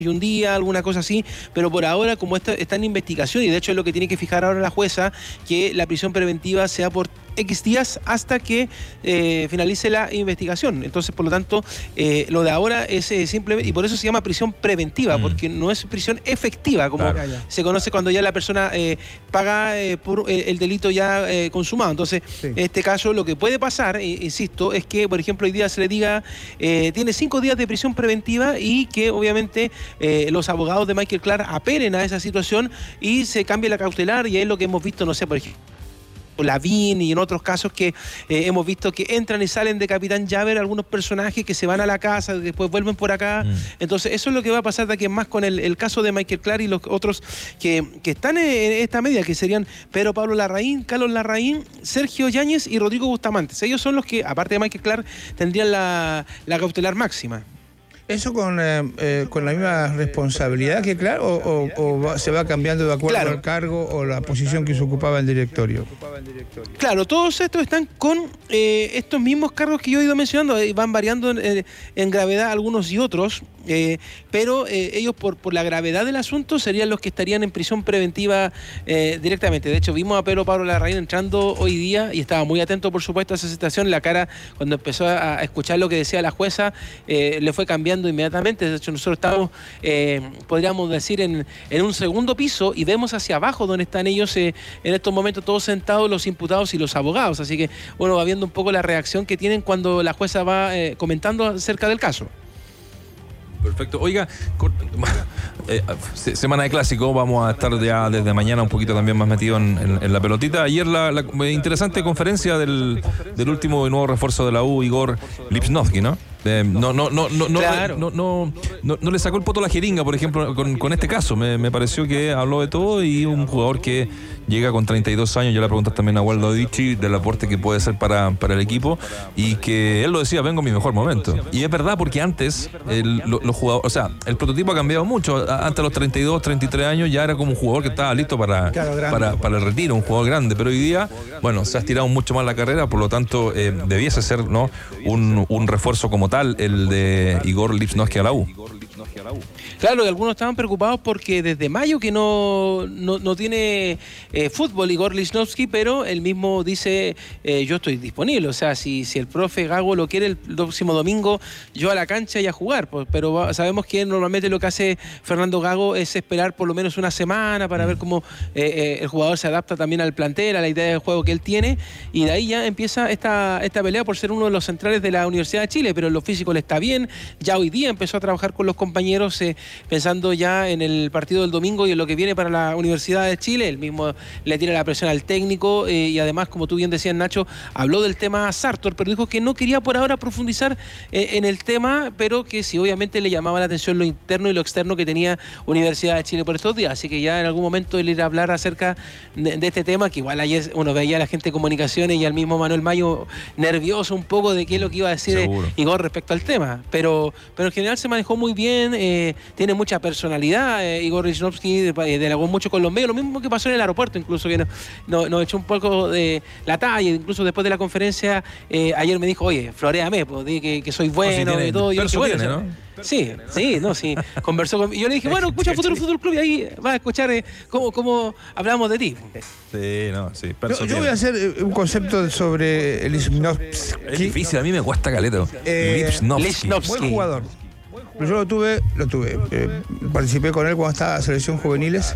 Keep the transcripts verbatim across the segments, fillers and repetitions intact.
y un día, alguna cosa así, pero por ahora, como está, está en investigación, y de hecho es lo que tiene que fijar ahora la jueza, que la prisión preventiva sea por X días hasta que eh, finalice la investigación. Entonces, por lo tanto, eh, lo de ahora es eh, simplemente, y por eso se llama prisión preventiva, mm. porque no es prisión efectiva, como claro. se conoce cuando ya la persona eh, paga eh, por el, el delito ya eh, consumado. Entonces, sí. en este caso, lo que puede pasar, eh, insisto, es que, por ejemplo, hoy día se le diga, eh, tiene cinco días de prisión preventiva y que, obviamente, Eh, los abogados de Michael Clark apelen a esa situación y se cambie la cautelar, y es lo que hemos visto, no sé, por ejemplo, Lavín y en otros casos que eh, hemos visto que entran y salen de Capitán Llaver algunos personajes que se van a la casa, después vuelven por acá. Mm. Entonces eso es lo que va a pasar de aquí en más con el, el caso de Michael Clark y los otros que, que están en esta medida, que serían Pedro Pablo Larraín, Carlos Larraín, Sergio Yáñez y Rodrigo Bustamante. Ellos son los que, aparte de Michael Clark, tendrían la, la cautelar máxima. ¿Eso con, eh, eh, con la misma responsabilidad que claro, o, o, o se va cambiando de acuerdo claro. al cargo o la posición que se ocupaba el directorio? Claro, todos estos están con eh, estos mismos cargos que yo he ido mencionando, eh, van variando en, en gravedad algunos y otros, eh, pero eh, ellos por, por la gravedad del asunto serían los que estarían en prisión preventiva eh, directamente. De hecho, vimos a Pedro Pablo Larraín entrando hoy día y estaba muy atento, por supuesto, a esa situación. La cara, cuando empezó a, a escuchar lo que decía la jueza, eh, le fue cambiando inmediatamente. De hecho, nosotros estamos, eh, podríamos decir, en, en un segundo piso y vemos hacia abajo donde están ellos eh, en estos momentos todos sentados, los imputados y los abogados. Así que, bueno, va viendo un poco la reacción que tienen cuando la jueza va eh, comentando acerca del caso. Perfecto. Oiga, eh, semana de clásico, vamos a estar ya desde mañana un poquito también más metido en, en, en la pelotita. Ayer la, la interesante conferencia del, del último y nuevo refuerzo de la U, Igor Lipsnovsky, ¿no? Eh, no, no, no, no, claro. no, no, no, no le sacó el poto a la jeringa, por ejemplo, con, con este caso. Me, me pareció que habló de todo, y un jugador que llega con treinta y dos años, ya le preguntas también a Waldo Dichi del aporte que puede ser para, para el equipo, y que él lo decía, vengo en mi mejor momento. Y es verdad, porque antes el, lo, los jugadores, o sea, el prototipo ha cambiado mucho. Antes de los treinta y dos, treinta y tres años ya era como un jugador que estaba listo para, claro, para, para el retiro, un jugador grande, pero hoy día, bueno, se ha estirado mucho más la carrera, por lo tanto, eh, debiese ser, ¿no?, un, un refuerzo como tal, el de Igor Lipsnovsky a la U. Claro, y algunos estaban preocupados porque desde mayo que no, no, no tiene eh, fútbol Igor Lipsnovsky, pero él mismo dice, eh, yo estoy disponible, o sea, si, si el profe Gago lo quiere el próximo domingo, yo a la cancha y a jugar, pues, pero sabemos que normalmente lo que hace Fernando Gago es esperar por lo menos una semana para ver cómo eh, eh, el jugador se adapta también al plantel, a la idea de juego que él tiene, y de ahí ya empieza esta, esta pelea por ser uno de los centrales de la Universidad de Chile, pero en lo físico le está bien. Ya hoy día empezó a trabajar con los compañeros eh, pensando ya en el partido del domingo y en lo que viene para la Universidad de Chile. Él mismo le tira la presión al técnico eh, y además, como tú bien decías, Nacho, habló del tema Sartor, pero dijo que no quería por ahora profundizar eh, en el tema, pero que sí, obviamente le llamaba la atención lo interno y lo externo que tenía Universidad de Chile por estos días. Así que ya en algún momento él irá a hablar acerca de, de este tema, que igual ayer uno veía a la gente de comunicaciones y al mismo Manuel Mayo nervioso un poco de qué es lo que iba a decir eh, Igor respecto al tema. Pero, pero en general se manejó muy bien, eh, tiene mucha personalidad, eh, Igor Lipsnovsky dialogó mucho con los medios, lo mismo que pasó en el aeropuerto, incluso que nos, nos, nos echó un poco de la talla, incluso después de la conferencia, eh, ayer me dijo, oye, floréame, pues, di que, que soy bueno, no, si y todo. Y yo dije, bueno, tiene, ¿no? Sí, sí, no, sí. Conversó con... Y yo le dije, bueno, escucha Futuro Fútbol Club y ahí vas a escuchar eh, cómo, cómo hablamos de ti. Sí, no, sí. Yo, yo voy a hacer un concepto sobre el Lipsnovsky. Es difícil, a mí me cuesta caleta. Eh, Lipsnovsky. Buen jugador. Yo lo tuve, lo tuve. Eh, participé con él cuando estaba en selección juveniles.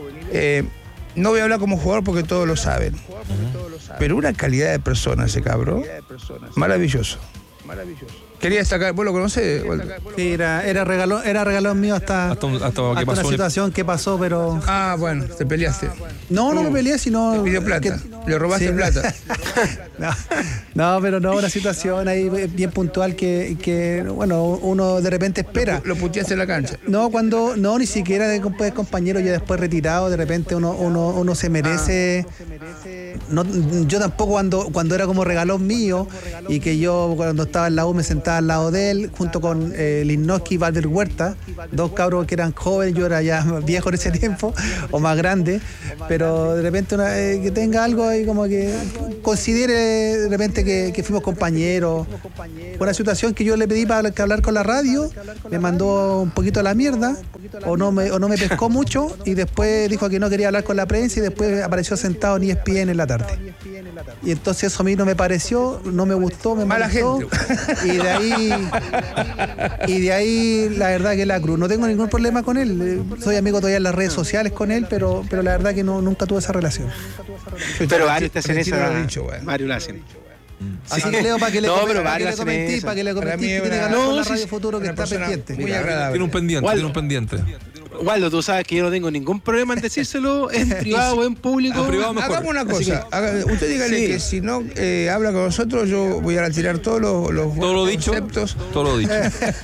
Eh, no voy a hablar como jugador porque todos lo saben. Uh-huh. Pero una calidad de persona ese cabrón. Maravilloso. Maravilloso. Quería destacar, ¿vos lo conocés? Sí, era, era regalo, era regalón mío hasta, hasta, un, hasta, hasta una situación que pasó, pero... Ah, bueno, te peleaste. No, no uh, me peleé, sino... Te pidió plata, que... le robaste sí, plata. no, no, pero no, una situación ahí bien puntual que, que bueno, uno de repente espera. Lo, lo puteaste en la cancha. No, cuando, no, ni siquiera de compañero ya después retirado, de repente uno, uno, uno se merece... Ah. no, yo tampoco cuando, cuando era como regalón mío y que yo cuando estaba en la U me sentaba al lado de él junto con eh, Lichnowsky y Valver Huerta, dos cabros que eran jóvenes, yo era ya viejo en ese tiempo o más grande, pero de repente una, eh, que tenga algo ahí como que considere de repente que, que fuimos compañeros. Una situación que yo le pedí para hablar con la radio, me mandó un poquito a la mierda o no me, o no me pescó mucho y después dijo que no quería hablar con la prensa y después apareció sentado en E S P N en la tarde. Y entonces eso a mí no me pareció, no me gustó, me mala molestó, gente. Y de ahí y de ahí la verdad que la cruz. No tengo ningún problema con él. Soy amigo todavía en las redes sociales con él, pero, pero la verdad que no, nunca tuve esa relación. Pero varios te hacen esa, dicho, bueno. Varios lo hacen. Así que Leo, para que le no, comenté, pero para que le varios comenté, hacen para que le Para comenté mí que es tiene que una- hablar con no, la sí, Radio sí. Futuro que Una está persona pendiente. muy agradable. Tiene un pendiente, Waldo. tiene un pendiente. Waldo, tú sabes que yo no tengo ningún problema en decírselo en privado o en público. En privado mejor. Hagamos una Así cosa. haga- usted dígale Sí. que si no eh, habla con nosotros, yo voy a retirar todos los, los Todo lo dicho. conceptos. Todo lo dicho.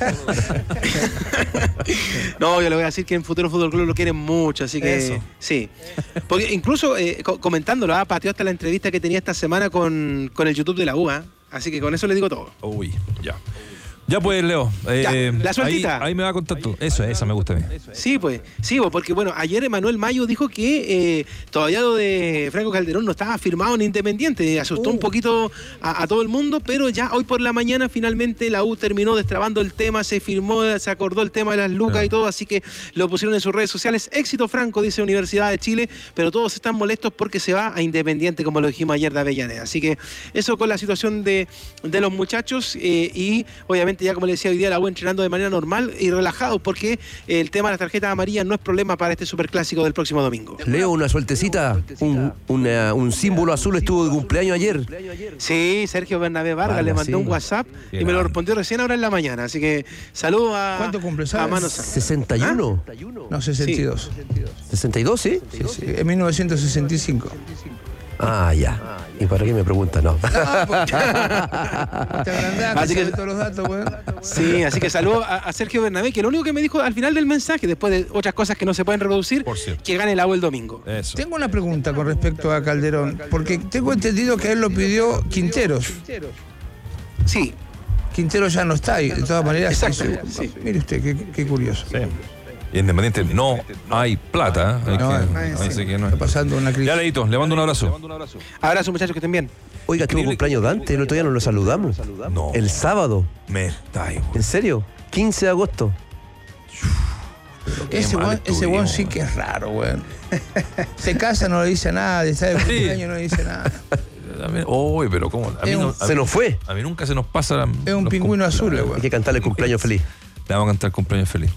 No, yo le voy a decir que en Futuro Fútbol Club lo quieren mucho, así que Eso. sí. Porque incluso eh, co- comentándolo, ah, pateó hasta la entrevista que tenía esta semana con, con el YouTube de la U, ¿ah? Así que con eso le digo todo. Uy, ya. Ya pues, Leo. eh, Ya, la sueltita. Ahí, ahí me va a contar tú. Eso, esa me gusta a mí. Sí, pues, sí, pues, porque bueno, ayer Emanuel Mayo dijo que eh, todavía lo de Franco Calderón no estaba firmado en Independiente, asustó Uh. un poquito a, a todo el mundo, pero ya hoy por la mañana finalmente la U terminó destrabando el tema, se firmó, se acordó el tema de las lucas Ah. y todo, así que lo pusieron en sus redes sociales. Éxito Franco, dice Universidad de Chile, pero todos están molestos porque se va a Independiente, como lo dijimos ayer de Avellaneda. Así que eso con la situación de, de los muchachos eh, y obviamente ya como le decía hoy día la U entrenando de manera normal y relajado porque el tema de las tarjetas amarillas no es problema para este superclásico del próximo domingo. Leo, una sueltecita, un, una- un símbolo azul estuvo de cumpleaños ayer. Sí, Sergio Bernabé Vargas Vargas, le mandó sí. un WhatsApp Qué y me lo grande. respondió recién ahora en la mañana. Así que saludos a, ¿Cuánto cumple, a sabes? Mano Santa. ¿sesenta y uno? No, sesenta y dos. ¿sesenta y dos, sí? Sí, sí, en mil novecientos sesenta y cinco. Ah, ya. ¿Y para qué me pregunta? No. Te agrandás, Así que que- sabes todos los datos, weón. Sí, así que saludos a, a Sergio Bernabé, que lo único que me dijo al final del mensaje, después de otras cosas que no se pueden reproducir, Por cierto. que gane la U el domingo. Eso. Tengo una pregunta con respecto a Calderón, porque tengo entendido que él lo pidió Quinteros. Sí, Quintero ya no está, y de todas maneras. Exacto, hizo- sí. Mire usted, qué, qué curioso. Sí. Independiente, no hay plata. ¿eh? Hay No, que- hay- ahí sí que no Está hay. pasando una crisis. Ya, Leito, le mando un abrazo. abrazo muchachos, que estén bien. Oiga, estuvo cumpleaños Dante, el otro día no lo saludamos. No. El sábado. Me está ahí, ¿En serio? quince de agosto. Qué Ese mal weón, ese estuvimos, weón sí que es raro, weón. Se casa, no le dice nada, está de cumpleaños, no le dice nada. Uy, pero ¿cómo? A mí, Es no- un- a Se mí- nos fue. a mí nunca se nos pasa. la- Es un los pingüino cum- azul, la- weón. Hay que cantarle cumpleaños feliz. Le vamos a cantar cumpleaños feliz.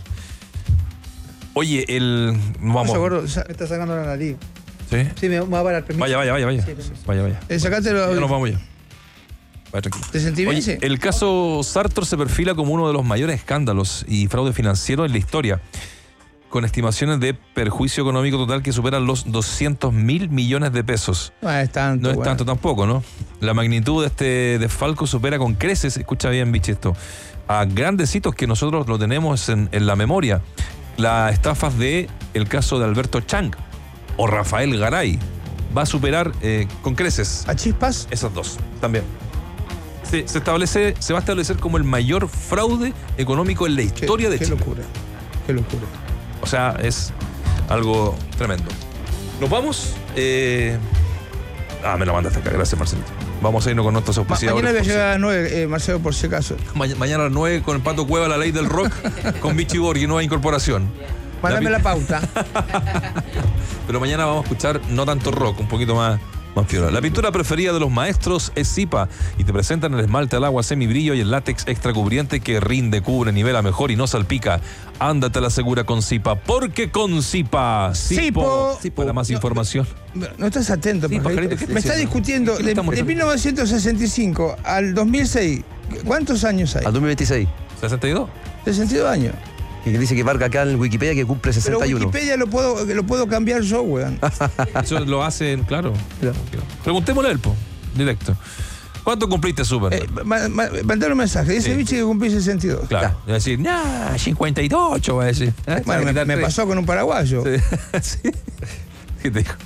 Oye, el. Vamos. ¿Se acuerdo? Sa- Me está sacando la nariz. ¿Sí? Sí, me va a parar, permiso. Vaya, vaya, vaya, vaya. Sí, permiso. Vaya, vaya. Eh, sacátelo. Ya nos vamos ya. Vaya, tranquilo. ¿Te sentí bien? Oye, Sí. el caso Sartor se perfila como uno de los mayores escándalos y fraude financiero en la historia, con estimaciones de perjuicio económico total que superan los doscientos mil millones de pesos. No es tanto. No es weón. tanto tampoco, ¿no? La magnitud de este desfalco supera con creces, escucha bien, bicho, esto, a grandes hitos que nosotros lo tenemos en, en la memoria. Las estafas de el caso de Alberto Chang o Rafael Garay va a superar eh, con creces ¿A chispas? esas dos también. Se, se establece, se va a establecer como el mayor fraude económico en la Qué, historia de qué Chile. locura. Qué locura. O sea, es algo tremendo. ¿Nos vamos? Eh... Ah, me la mandaste acá. Gracias, Marcelito. Vamos a irnos con nuestros Ma- auspiciadores. mañana voy a por si- llegar a las nueve, eh, Marcelo, por si acaso. Ma- mañana a las nueve con el Pato Cueva, la ley del rock, con Vichy Borghi, nueva incorporación. Mándame pi- la pauta. Pero mañana vamos a escuchar no tanto rock, un poquito más, más piola. La pintura preferida de los maestros es Zipa y te presentan el esmalte al agua semibrillo y el látex extra cubriente que rinde, cubre, nivela mejor y no salpica. Ándate a la segura con Zipa, porque con Zipa, Zipo. Para más No, información. No estás atento, Sí, pajarito. pajarito, ¿qué Me te está decía? discutiendo ¿Qué de, estamos de haciendo? mil novecientos sesenta y cinco al dos mil seis. ¿Cuántos años hay? Al dos mil veintiséis. ¿sesenta y dos? sesenta y dos años. Y que dice que Vargas acá en Wikipedia que cumple Pero sesenta y uno. Wikipedia lo puedo, lo puedo cambiar yo, weón. Eso lo hacen, claro. Preguntémosle a él, po, directo. ¿Cuánto cumpliste, Super? Eh, ma- ma- mandar un mensaje. Dice Sí. Vichy que cumplí sesenta y dos. Claro. Va a decir, nah, cincuenta y ocho, va a decir. Bueno, me, me pasó con un paraguayo. Sí. Sí. ¿Qué te dijo?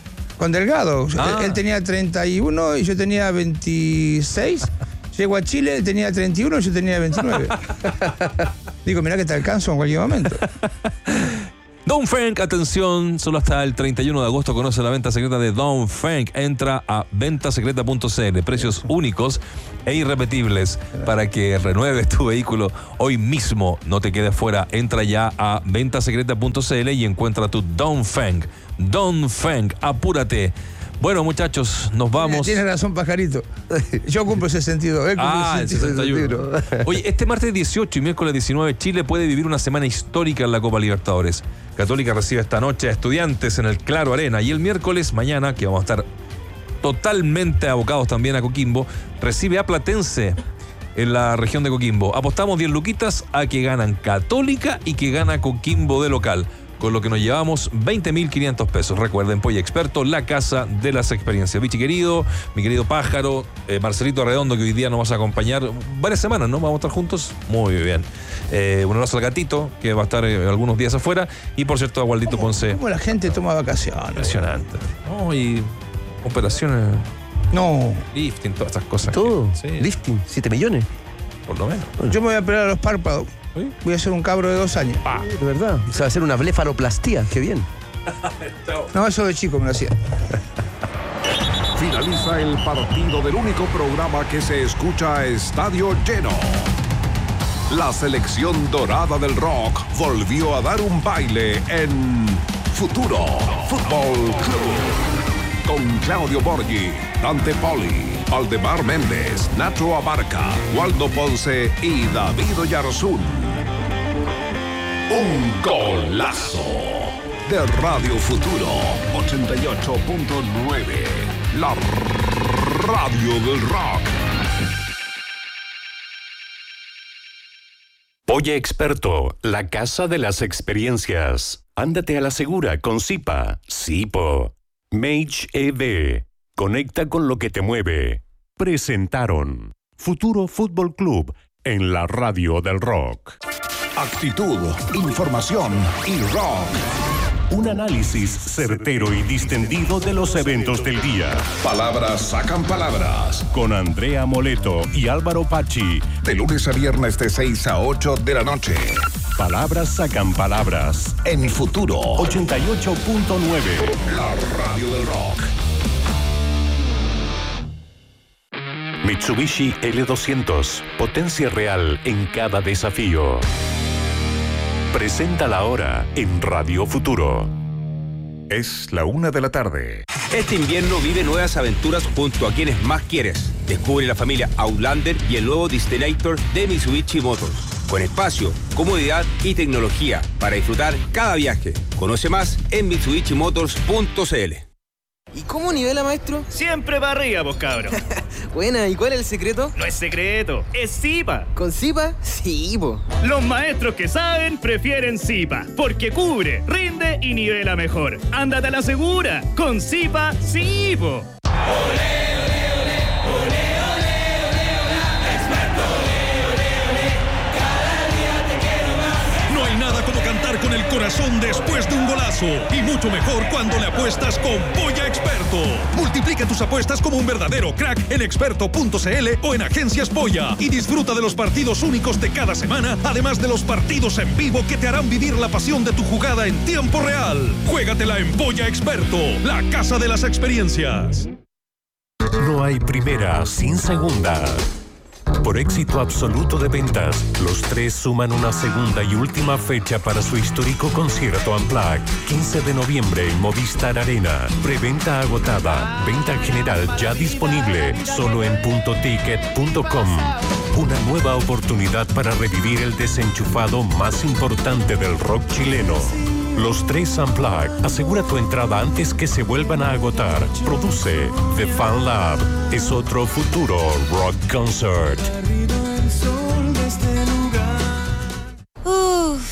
Con Delgado. Ah. Él, él tenía treinta y uno y yo tenía veintiséis. Llego a Chile, él tenía treinta y uno y yo tenía veintinueve. Digo, mirá que te alcanzo en cualquier momento. Don Frank, atención, solo hasta el treinta y uno de agosto conoce la venta secreta de Don Frank. Entra a venta secreta punto c l, precios únicos e irrepetibles para que renueves tu vehículo hoy mismo. No te quedes fuera, entra ya a venta secreta punto c l y encuentra tu Don Frank. Don Frank, apúrate. Bueno, muchachos, nos vamos. Tienes razón, pajarito. Yo cumplo sesenta y dos. Él cumple Ah, el sesenta y uno. Oye, este martes dieciocho y miércoles diecinueve, Chile puede vivir una semana histórica en la Copa Libertadores. Católica recibe esta noche a Estudiantes en el Claro Arena. Y el miércoles, mañana, que vamos a estar totalmente abocados también a Coquimbo, recibe a Platense en la región de Coquimbo. Apostamos diez luquitas a que ganan Católica y que gana Coquimbo de local, con lo que nos llevamos veinte mil quinientos pesos. Recuerden, Polla Experto, la casa de las experiencias. Vichy querido, mi querido Pájaro, eh, Marcelito Redondo, que hoy día nos vas a acompañar varias semanas, ¿no? Vamos a estar juntos. Muy bien. Eh, un abrazo al Gatito, que va a estar eh, algunos días afuera. Y por cierto, a Waldito ¿Cómo, Ponce. ¿Cómo la gente toma vacaciones? Impresionante. No, y operaciones, No. lifting, todas estas cosas. Todo. Sí, Lifting, siete millones. por lo menos. Yo me voy a operar a los párpados. ¿Sí? Voy a ser un cabro de dos años. De verdad. Se va a hacer una blefaroplastía. Qué bien. No, eso de chico me lo hacía. Finaliza el partido del único programa que se escucha a estadio lleno. La selección dorada del rock volvió a dar un baile en Futuro Fútbol Club. Con Claudio Borghi, Dante Poli, Aldemar Méndez, Nacho Abarca, Waldo Ponce y David Oyarzún. Un golazo de Radio Futuro ochenta y ocho punto nueve, la radio del rock. Polla Experto, la casa de las experiencias. Ándate a la segura con Zipa, Zipo. Mage E V, conecta con lo que te mueve. Presentaron Futuro Fútbol Club en la radio del rock. Actitud, información y rock. Un análisis certero y distendido de los eventos del día. Palabras sacan palabras. Con Andrea Moleto y Álvaro Pachi. De lunes a viernes de seis a ocho de la noche. Palabras sacan palabras. En Futuro ochenta y ocho punto nueve. La radio del rock. Mitsubishi L doscientos. Potencia real en cada desafío. Presenta la hora en Radio Futuro. Es la una de la tarde. Este invierno vive nuevas aventuras junto a quienes más quieres. Descubre la familia Outlander y el nuevo Destinator de Mitsubishi Motors. Con espacio, comodidad y tecnología para disfrutar cada viaje. Conoce más en mitsubishi motors punto c l. ¿Y cómo nivela, maestro? Siempre para arriba, pues, cabrón. Buena, ¿y cuál es el secreto? No es secreto, es Zipa. ¿Con Zipa? Sí, po. Los maestros que saben prefieren Zipa, porque cubre, rinde y nivela mejor. Ándate a la segura, con Zipa, sí, po. No hay nada como cantar con el corazón después de un golazo. Y mucho mejor cuando le apuestas con Polla Experto. Multiplica tus apuestas como un verdadero crack en experto punto c l o en Agencias Polla. Y disfruta de los partidos únicos de cada semana, además de los partidos en vivo que te harán vivir la pasión de tu jugada en tiempo real. Juégatela en Polla Experto, la casa de las experiencias. No hay primera sin segunda. Por éxito absoluto de ventas, los tres suman una segunda y última fecha para su histórico concierto Unplugged. quince de noviembre en Movistar Arena. Preventa agotada. Venta general ya disponible. Solo en punto ticket punto com. Una nueva oportunidad para revivir el desenchufado más importante del rock chileno. Los tres Unplugged. Asegura tu entrada antes que se vuelvan a agotar. Produce The Fan Lab. Es otro futuro rock concert. Uf.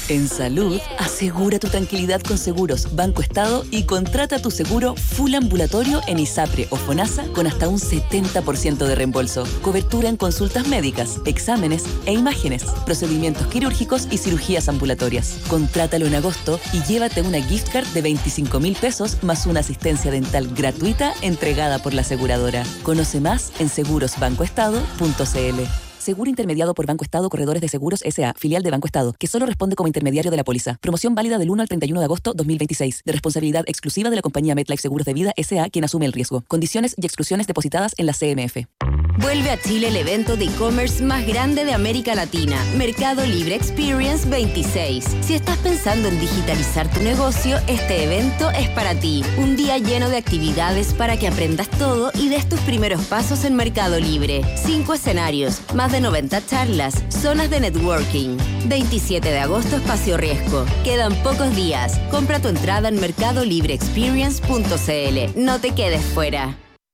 En salud, asegura tu tranquilidad con Seguros Banco Estado y contrata tu seguro full ambulatorio en ISAPRE o FONASA con hasta un setenta por ciento de reembolso. Cobertura en consultas médicas, exámenes e imágenes, procedimientos quirúrgicos y cirugías ambulatorias. Contrátalo en agosto y llévate una gift card de veinticinco mil pesos más una asistencia dental gratuita entregada por la aseguradora. Conoce más en seguros banco estado punto c l. Seguro intermediado por Banco Estado Corredores de Seguros S A, filial de Banco Estado, que solo responde como intermediario de la póliza. Promoción válida del uno al treinta y uno de agosto dos mil veintiséis. De responsabilidad exclusiva de la compañía MetLife Seguros de Vida S A, quien asume el riesgo. Condiciones y exclusiones depositadas en la C M F. Vuelve a Chile el evento de e-commerce más grande de América Latina, Mercado Libre Experience veintiséis. Si estás pensando en digitalizar tu negocio, este evento es para ti. Un día lleno de actividades para que aprendas todo y des tus primeros pasos en Mercado Libre. Cinco escenarios, más de noventa charlas, zonas de networking. veintisiete de agosto, Espacio Riesgo. Quedan pocos días. Compra tu entrada en mercado libre experience punto c l. No te quedes fuera.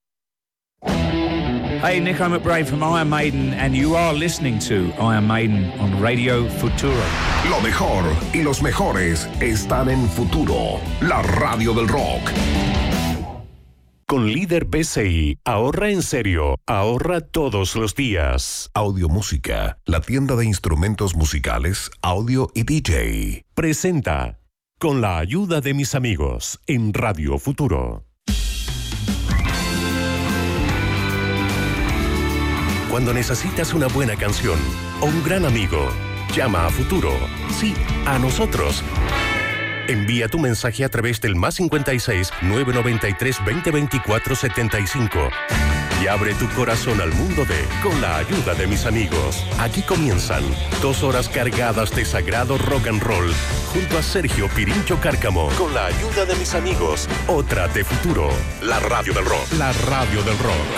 Hey, Nico McBride from Iron Maiden, and you are listening to Iron Maiden on Radio Futuro. Lo mejor y los mejores están en Futuro, la radio del rock. Con Líder P C I, ahorra en serio, ahorra todos los días. Audio Música, la tienda de instrumentos musicales, audio y D J. Presenta, con la ayuda de mis amigos, en Radio Futuro. Cuando necesitas una buena canción o un gran amigo, llama a Futuro. Sí, a nosotros. Envía tu mensaje a través del más cincuenta y seis, nueve noventa y tres, veinte veinticuatro, setenta y cinco. Y abre tu corazón al mundo de Con la ayuda de mis amigos. Aquí comienzan dos horas cargadas de sagrado rock and roll junto a Sergio Pirincho Cárcamo. Con la ayuda de mis amigos. Otra de Futuro. La radio del rock. La radio del rock.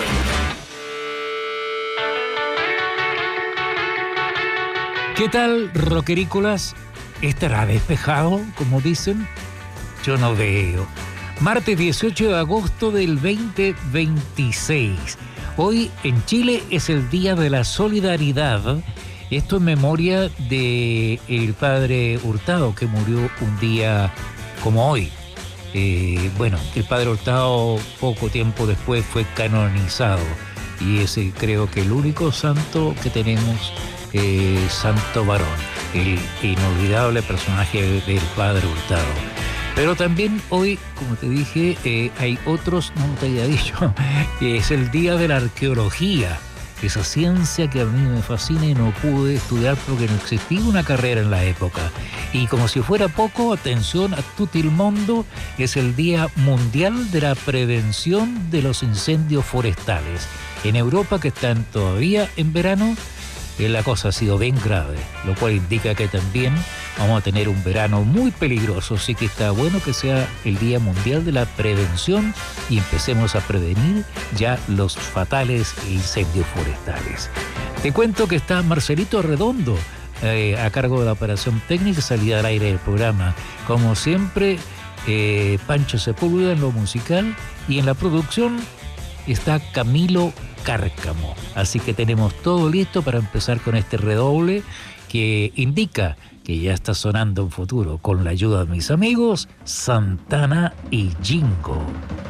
¿Qué tal, rockerícolas? ¿Estará despejado, como dicen? Yo no veo. Martes dieciocho de agosto del veinte veintiséis. Hoy en Chile es el Día de la Solidaridad. Esto en memoria de el padre Hurtado, que murió un día como hoy. Eh, bueno, el padre Hurtado poco tiempo después fue canonizado. Y es creo que el único santo que tenemos, eh, santo varón. El inolvidable personaje del padre Hurtado. Pero también hoy, como te dije, eh, hay otros, no te había dicho, que es el Día de la Arqueología, esa ciencia que a mí me fascina y no pude estudiar porque no existía una carrera en la época. Y como si fuera poco, atención a tutto il mondo, es el Día Mundial de la Prevención de los Incendios Forestales. En Europa, que están todavía en verano, la cosa ha sido bien grave, lo cual indica que también vamos a tener un verano muy peligroso, así que está bueno que sea el Día Mundial de la Prevención y empecemos a prevenir ya los fatales incendios forestales. Te cuento que está Marcelito Redondo eh, a cargo de la operación técnica y salida al aire del programa. Como siempre, eh, Pancho Sepúlveda en lo musical y en la producción está Camilo Cárcamo. Así que tenemos todo listo para empezar con este redoble que indica que ya está sonando en Futuro con la ayuda de mis amigos Santana y Jingo.